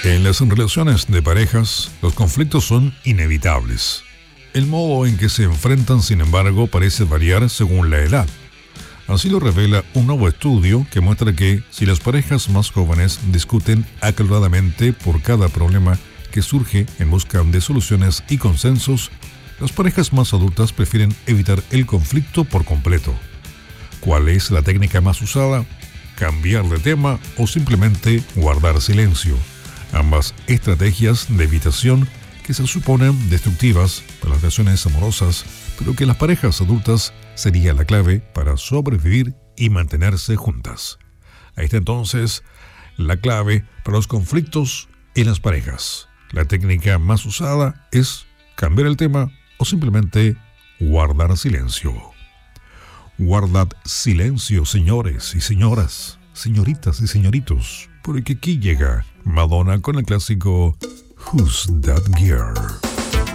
En las relaciones de parejas, los conflictos son inevitables. El modo en que se enfrentan, sin embargo, parece variar según la edad. Así lo revela un nuevo estudio que muestra que si las parejas más jóvenes discuten acaloradamente por cada problema que surge en busca de soluciones y consensos, las parejas más adultas prefieren evitar el conflicto por completo. ¿Cuál es la técnica más usada? ¿Cambiar de tema o simplemente guardar silencio? Ambas estrategias de evitación que se suponen destructivas para las relaciones amorosas, pero que las parejas adultas sería la clave para sobrevivir y mantenerse juntas. Ahí está entonces la clave para los conflictos en las parejas. La técnica más usada es cambiar el tema o simplemente guardar silencio. Guardad silencio, señores y señoras, señoritas y señoritos, porque aquí llega Madonna con el clásico Who's That Girl?